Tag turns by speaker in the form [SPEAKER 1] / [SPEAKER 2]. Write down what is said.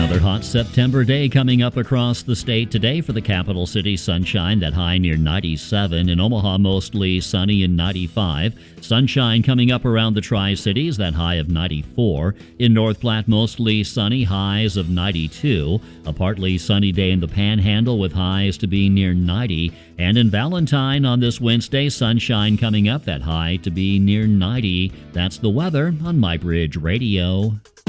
[SPEAKER 1] Another hot September day coming up across the state today for the capital city. Sunshine, that high near 97. In Omaha, mostly sunny and 95. Sunshine coming up around the Tri-Cities, that high of 94. In North Platte, mostly sunny, highs of 92. A partly sunny day in the Panhandle with highs to be near 90. And in Valentine on this Wednesday, sunshine coming up, that high to be near 90. That's the weather on My Bridge Radio.